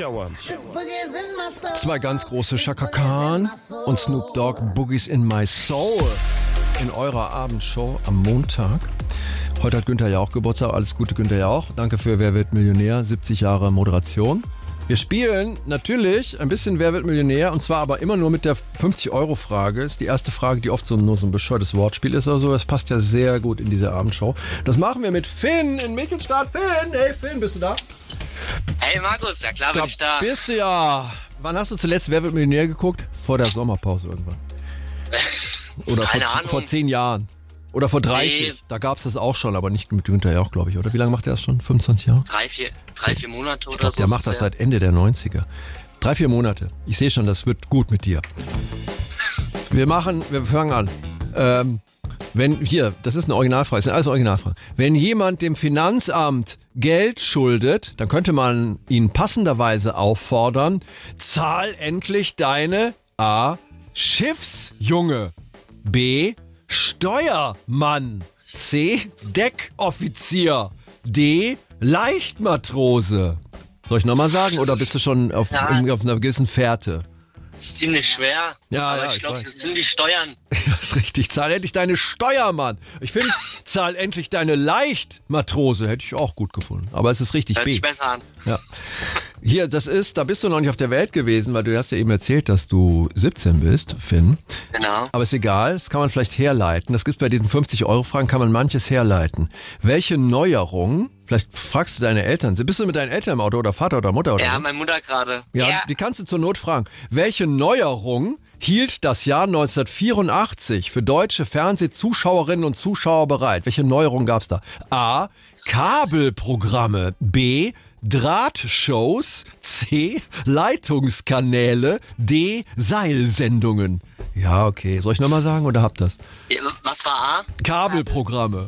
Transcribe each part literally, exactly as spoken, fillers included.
Shower. Zwei ganz große Chaka Khan und Snoop Dogg, Boogies in My Soul, in eurer Abendshow am Montag. Heute hat Günther Jauch Geburtstag. Alles Gute, Günther Jauch. Danke für Wer wird Millionär? siebzig Jahre Moderation. Wir spielen natürlich ein bisschen Wer wird Millionär, und zwar aber immer nur mit der fünfzig-Euro-Frage. Ist die erste Frage, die oft so nur so ein bescheuertes Wortspiel ist oder so. Das passt ja sehr gut in diese Abendshow. Das machen wir mit Finn in Michelstadt. Finn, hey Finn, bist du da? Hey Markus, ja klar bin Da ich da. bist du ja. Wann hast du zuletzt Wer wird Millionär geguckt? Vor der Sommerpause irgendwann. Oder vor, Keine Ahnung. vor zehn Jahren. Oder vor dreißig. Nee. Da gab es das auch schon, aber nicht mit Günther Jauch, glaube ich. Oder wie lange macht er das schon? fünfundzwanzig Jahre? Drei, vier, drei, vier Monate oder Ich glaube, so. der macht das ist seit Ende der neunziger. Drei, vier Monate. Ich sehe schon, das wird gut mit dir. Wir machen, wir fangen an. Ähm, wenn, hier, das ist eine Originalfrage, das sind alles Originalfragen. Wenn jemand dem Finanzamt Geld schuldet, dann könnte man ihn passenderweise auffordern, zahl endlich deine A. Schiffsjunge, B. Steuermann, C. Deckoffizier, D. Leichtmatrose. Soll ich nochmal sagen oder bist du schon auf, Ja. auf einer gewissen Fährte? ziemlich schwer. Ja, aber ja, ich ich glaube, weiß. das sind die Steuern. Ja, ist richtig. Zahl endlich deine Steuermann. Ich finde, zahl endlich deine Leichtmatrose. Hätte ich auch gut gefunden. Aber es ist richtig Hört B. sich besser an. Ja. Hier, das ist, da bist du noch nicht auf der Welt gewesen, weil du hast ja eben erzählt, dass du siebzehn bist, Finn. Genau. Aber ist egal, das kann man vielleicht herleiten. Das gibt's bei diesen fünfzig-Euro-Fragen, kann man manches herleiten. Welche Neuerung, vielleicht fragst du deine Eltern, bist du mit deinen Eltern im Auto oder Vater oder Mutter oder Ja, so? meine Mutter gerade. Ja, die kannst du zur Not fragen. Welche Neuerung hielt das Jahr neunzehnhundertvierundachtzig für deutsche Fernsehzuschauerinnen und Zuschauer bereit? Welche Neuerung gab's da? A. Kabelprogramme. B. Drahtshows. C. Leitungskanäle. D. Seilsendungen. Ja, okay. Soll ich nochmal sagen oder habt das? Ja, was war A? Kabelprogramme.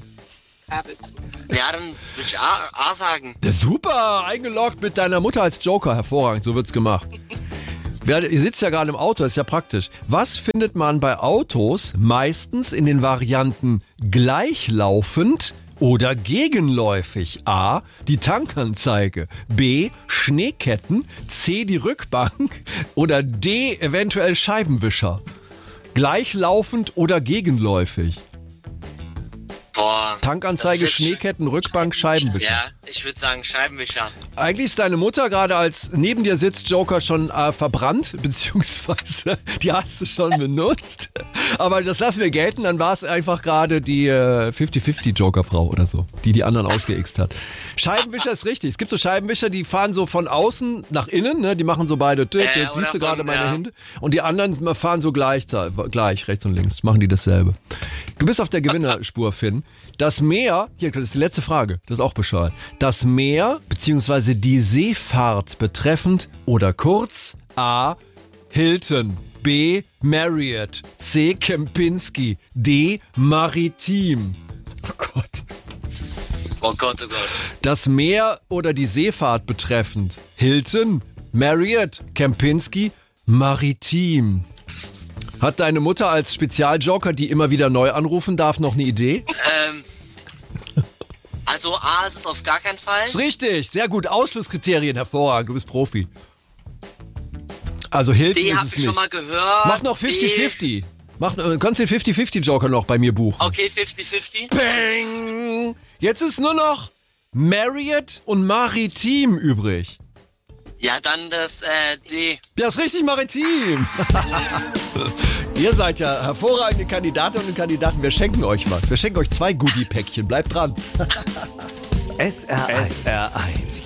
Ja, dann würde ich A, A sagen. Der super, eingeloggt mit deiner Mutter als Joker. Hervorragend, so wird's gemacht. Wer- Ihr sitzt ja gerade im Auto, ist ja praktisch. Was findet man bei Autos meistens in den Varianten gleichlaufend oder gegenläufig? A. Die Tankanzeige. B. Schneeketten. C. Die Rückbank. Oder D. Eventuell Scheibenwischer. Gleichlaufend oder gegenläufig? Boah. Tankanzeige, Das ist jetzt- Schneeketten, Rückbank, Scheibenwischer. Ja, ich würde sagen Scheibenwischer. Eigentlich ist deine Mutter gerade als neben dir sitzt Joker schon äh, verbrannt, beziehungsweise die hast du schon benutzt. Aber das lassen wir gelten, dann war es einfach gerade die äh, fünfzig-fünfzig Joker-Frau oder so, die die anderen ausgeixt hat. Scheibenwischer ist richtig. Es gibt so Scheibenwischer, die fahren so von außen nach innen, ne? Die machen so beide, Äh, jetzt siehst du oder gerade von- meine ja. Hände. Und die anderen fahren so gleich, gleich, rechts und links, machen die dasselbe. Du bist auf der Gewinnerspur, Finn. Das Meer, hier, das ist die letzte Frage, das ist auch Bescheid. Das Meer bzw. die Seefahrt betreffend oder kurz A. Hilton, B. Marriott, C. Kempinski, D. Maritim. Oh Gott. Oh Gott, oh Gott. Das Meer oder die Seefahrt betreffend Hilton, Marriott, Kempinski, Maritim. Hat deine Mutter als Spezialjoker, die immer wieder neu anrufen darf, noch eine Idee? Ähm, also A ist es auf gar keinen Fall. Ist richtig, sehr gut. Ausschlusskriterien, hervorragend, du bist Profi. Also Hilton D ist habe es ich nicht. schon mal gehört. Mach noch D- fünfzig-fünfzig. Mach, äh, kannst den fünfzig-fünfzig Joker noch bei mir buchen. Okay, fünfzig-fünfzig. Bang! Jetzt ist nur noch Marriott und Maritim übrig. Ja, dann das äh, D. Ja, ist richtig, Maritim. Ihr seid ja hervorragende Kandidatinnen und Kandidaten. Wir schenken euch was. Wir schenken euch zwei Goodie-Päckchen. Bleibt dran. S R eins.